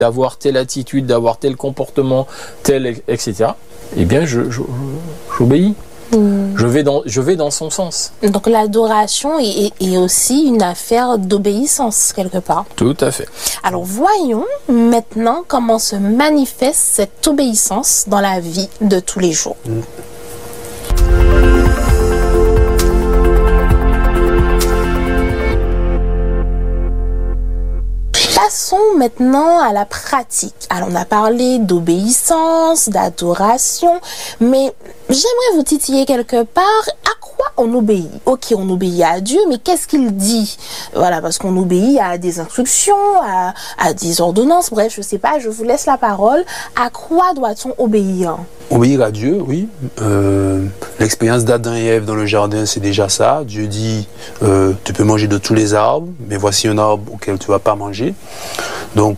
d'avoir telle attitude, d'avoir tel comportement, etc. Eh bien, j'obéis. Je vais dans son sens. Donc l'adoration est aussi une affaire d'obéissance quelque part. Tout à fait. Alors voyons maintenant comment se manifeste cette obéissance dans la vie de tous les jours. Passons maintenant à la pratique. Alors on a parlé d'obéissance, d'adoration, mais j'aimerais vous titiller quelque part. À quoi on obéit? Ok, on obéit à Dieu, mais qu'est-ce qu'il dit? Voilà, parce qu'on obéit à des instructions, à des ordonnances, bref, je sais pas, je vous laisse la parole. À quoi doit-on obéir? Obéir à Dieu, oui. L'expérience d'Adam et Ève dans le jardin, c'est déjà ça. Dieu dit, tu peux manger de tous les arbres, mais voici un arbre auquel tu ne vas pas manger. Donc,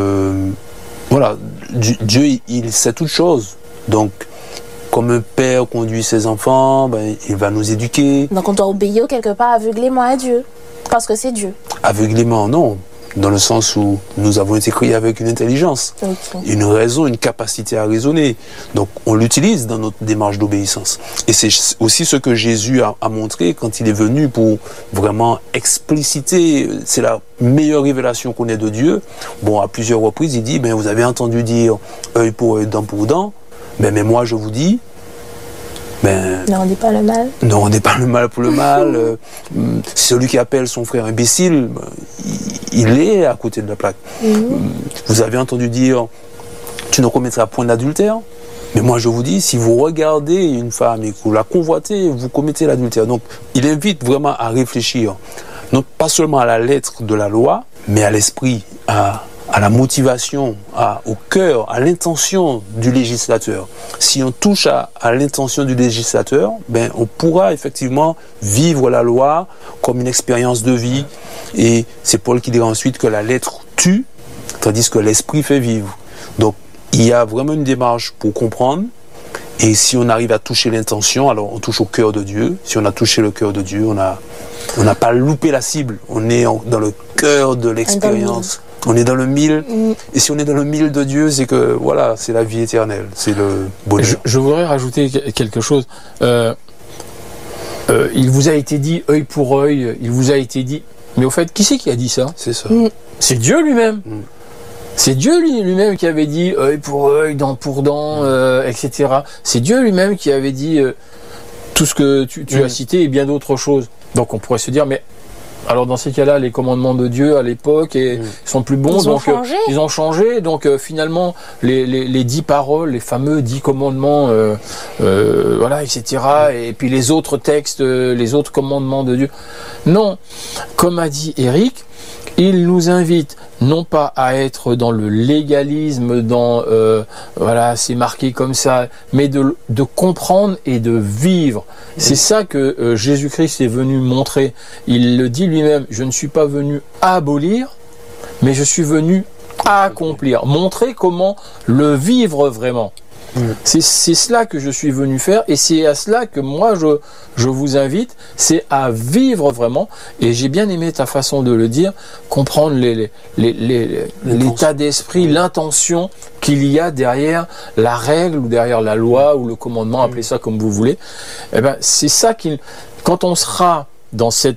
voilà, Dieu, il sait toutes choses. Donc, comme un père conduit ses enfants, ben, il va nous éduquer. Donc, on doit obéir quelque part aveuglément à Dieu, parce que c'est Dieu. Aveuglément, non. Dans le sens où nous avons été créés avec une intelligence, une raison, une capacité à raisonner. Donc, on l'utilise dans notre démarche d'obéissance. Et c'est aussi ce que Jésus a montré quand il est venu pour vraiment expliciter, c'est la meilleure révélation qu'on ait de Dieu. Bon, à plusieurs reprises, il dit, ben, vous avez entendu dire œil pour œil, dent pour dent, ben, mais moi je vous dis, ben, ne rendez pas le mal. Ne rendez pas le mal pour le mal. Celui qui appelle son frère imbécile, il est à côté de la plaque. Vous avez entendu dire, tu ne commettras point d'adultère. Mais moi je vous dis, si vous regardez une femme et que vous la convoitez, vous commettez l'adultère. Donc il invite vraiment à réfléchir, non pas seulement à la lettre de la loi, mais à l'esprit, à la motivation, au cœur, à l'intention du législateur. Si on touche à l'intention du législateur, ben, on pourra effectivement vivre la loi comme une expérience de vie. Et c'est Paul qui dira ensuite que la lettre tue, tandis que l'esprit fait vivre. Donc, il y a vraiment une démarche pour comprendre. Et si on arrive à toucher l'intention, alors on touche au cœur de Dieu. Si on a touché le cœur de Dieu, on n'a pas loupé la cible. On est dans le cœur de l'expérience. On est dans le mille, et si on est dans le mille de Dieu, c'est que, voilà, c'est la vie éternelle, c'est le bonheur. Je voudrais rajouter quelque chose. Il vous a été dit œil pour œil, il vous a été dit... Mais au fait, qui c'est qui a dit ça? C'est ça. C'est Dieu lui-même. C'est Dieu lui-même qui avait dit œil pour œil, dent pour dent, etc. C'est Dieu lui-même qui avait dit tout ce que tu as cité et bien d'autres choses. Donc on pourrait se dire, mais... Alors dans ces cas-là, les commandements de Dieu à l'époque sont plus bons, ils ont changé. Donc finalement, les 10 paroles, les fameux 10 commandements, voilà, etc. Et puis les autres textes, les autres commandements de Dieu. Non, comme a dit Eric, il nous invite non pas à être dans le légalisme, dans voilà, c'est marqué comme ça, mais de comprendre et de vivre. C'est ça que Jésus-Christ est venu montrer. Il le dit lui-même, je ne suis pas venu abolir, mais je suis venu accomplir, montrer comment le vivre vraiment. C'est cela que je suis venu faire, et c'est à cela que moi je vous invite, c'est à vivre vraiment. Et j'ai bien aimé ta façon de le dire, comprendre l'état d'esprit, l'intention qu'il y a derrière la règle ou derrière la loi ou le commandement, appelez ça comme vous voulez. Eh ben, c'est ça quand on sera dans cette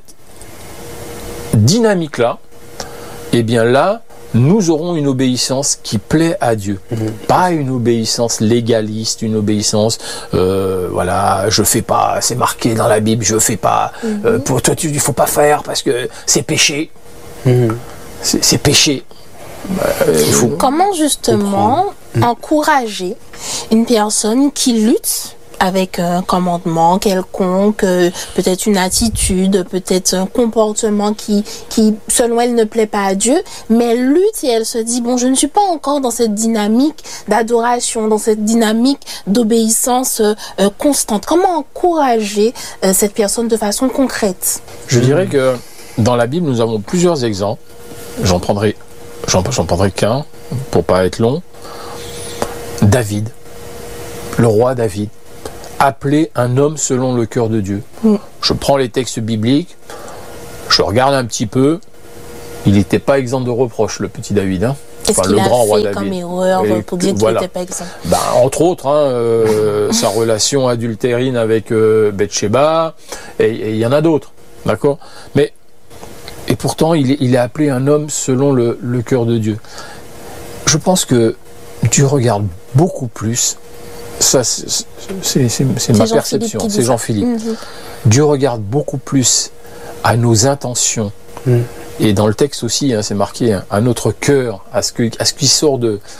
dynamique-là, eh bien là, nous aurons une obéissance qui plaît à Dieu. Pas une obéissance légaliste, une obéissance, voilà, je fais pas, c'est marqué dans la Bible, je fais pas, pour toi, il faut pas faire parce que c'est péché. C'est péché. Comment justement encourager une personne qui lutte avec un commandement quelconque, peut-être une attitude, peut-être un comportement qui, selon elle, ne plaît pas à Dieu, mais elle lutte et elle se dit, bon, je ne suis pas encore dans cette dynamique d'adoration, dans cette dynamique d'obéissance constante. Comment encourager cette personne de façon concrète? Je dirais que dans la Bible, nous avons plusieurs exemples. J'en prendrai qu'un, pour pas être long. David, le roi David, appelé un homme selon le cœur de Dieu. Je prends les textes bibliques, je regarde un petit peu, il n'était pas exempt de reproches, le petit David. Qu'est-ce qu'il a fait comme erreur pour dire qu'il n'était pas exempt? Entre autres, sa relation adultérine avec Bathsheba, et il y en a d'autres, d'accord? Et pourtant, il est appelé un homme selon le cœur de Dieu. Je pense que Dieu regarde beaucoup plus, ça c'est ma perception, c'est Jean-Philippe. Dieu regarde beaucoup plus à nos intentions. Et dans le texte aussi, c'est marqué à notre cœur, à ce qui sort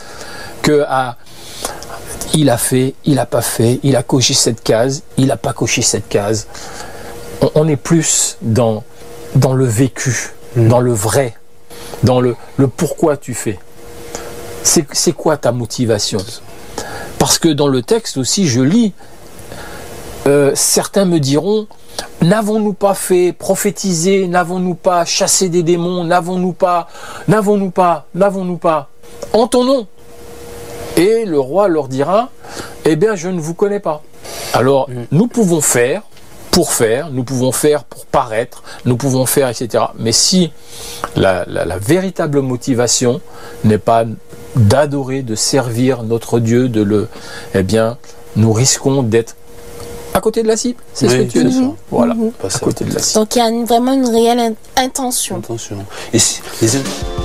il a fait, il n'a pas fait, il a coché cette case, il n'a pas coché cette case. On est plus dans le vécu, dans le vrai, dans le pourquoi tu fais. C'est quoi ta motivation? Parce que dans le texte aussi, je lis, certains me diront, n'avons-nous pas fait prophétiser, n'avons-nous pas chassé des démons, n'avons-nous pas, en ton nom? Et le roi leur dira, eh bien, je ne vous connais pas. Alors, nous pouvons faire, nous pouvons faire pour paraître, nous pouvons faire, etc. Mais si la véritable motivation n'est pas d'adorer, de servir notre Dieu, eh bien, nous risquons d'être à côté de la cible. C'est ce que tu as dit. Voilà, à côté de la cible. Donc il y a vraiment une réelle intention. Et si,